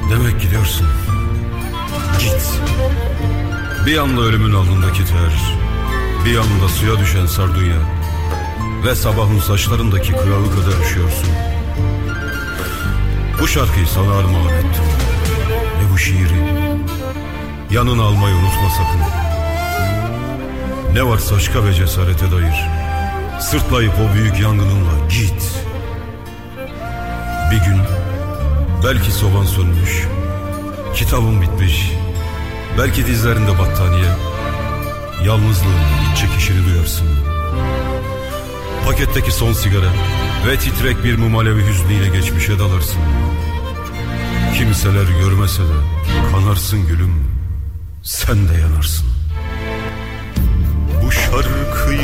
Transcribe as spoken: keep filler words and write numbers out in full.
Demek gidiyorsun. Git. Bir yanda ölümün alnındaki ter, bir yanda suya düşen sardunya ve sabahın saçlarındaki kırağı kadar üşüyorsun. Bu şarkıyı sana armağan ettim ve bu şiiri yanına almayı unutma sakın. Ne varsa aşka ve cesarete dair, sırtlayıp o büyük yangınınla git. Bir gün belki soban sönmüş, kitabın bitmiş, belki dizlerinde battaniye, yalnızlığın iç çekişini duyarsın. Paketteki son sigara ve titrek bir mum alevi hüznüyle geçmişe dalarsın. Kimseler görmese de kanarsın gülüm, sen de yanarsın. Bu şarkıyı